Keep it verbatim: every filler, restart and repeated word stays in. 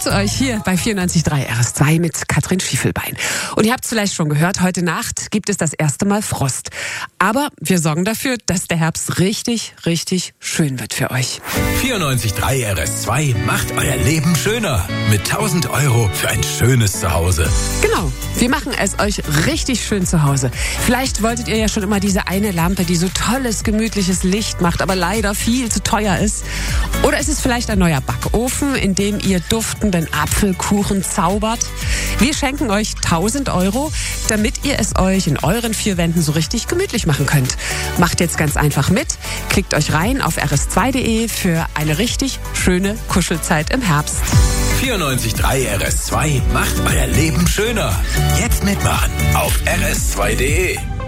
begrüße euch hier bei vierundneunzig Komma drei R S zwei mit Katrin Schiefelbein. Und ihr habt es vielleicht schon gehört, heute Nacht gibt es das erste Mal Frost. Aber wir sorgen dafür, dass der Herbst richtig, richtig schön wird für euch. vierundneunzig Komma drei R S zwei macht euer Leben schöner. Mit tausend Euro für ein schönes Zuhause. Genau, wir machen es euch richtig schön zu Hause. Vielleicht wolltet ihr ja schon immer diese eine Lampe, die so tolles, gemütliches Licht macht, aber leider viel zu teuer ist. Oder ist es vielleicht ein neuer Backofen, in dem ihr duftenden Apfelkuchen zaubert? Wir schenken euch tausend Euro, damit ihr es euch in euren vier Wänden so richtig gemütlich machen könnt. Macht jetzt ganz einfach mit, klickt euch rein auf r s zwei punkt d e für eine richtig schöne Kuschelzeit im Herbst. vierundneunzig Komma drei R S zwei macht euer Leben schöner. Jetzt mitmachen auf r s zwei punkt d e.